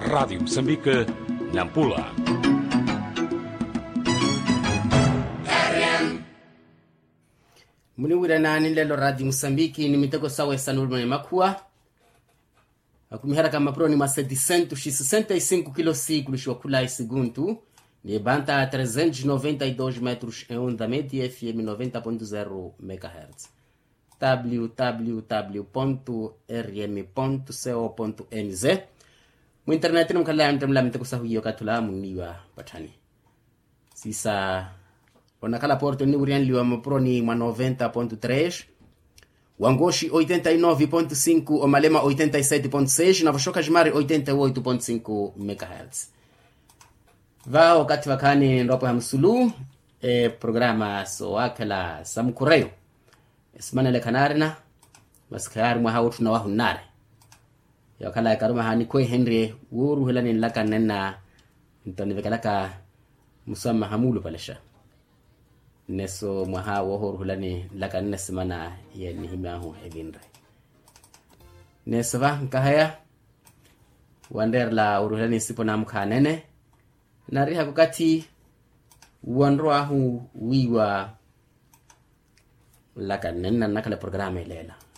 Rádio Moçambique, Nampula. Muniwira nani lelo Radio Moçambique ni mitego sawa esanulma makua. Akumihara kama pro ni ma 765 kilociclos wa kulai segundu. Ni banta 392 metros em onda média FM 90.0 MHz. www.rm.co.nz. Mu internet ni mkala mtamla mitego sawa hiyo katula muniwa patani. Sisa onakala porto ni urian liwa maproni ma 90.3, Wangoshi 89.5, Omalema 87.6 na Vashoka Jimari 88.5 MHz. Vao kati wakani ndopo hamsulu programa so wakala samkureo esmana le kanarina maskari mwa hautu na wahunare yakala karuma hani kwe Henry wuru helani laka nena ntonivekalaka musama hamulu palesha neso mwaha wohor hulani laka nena semana ya nihimahu evinre nesava nkahaya wander la uruhulani sipo na mkanene nariha kukati wanroahu wiwa laka nena nakala programa ilela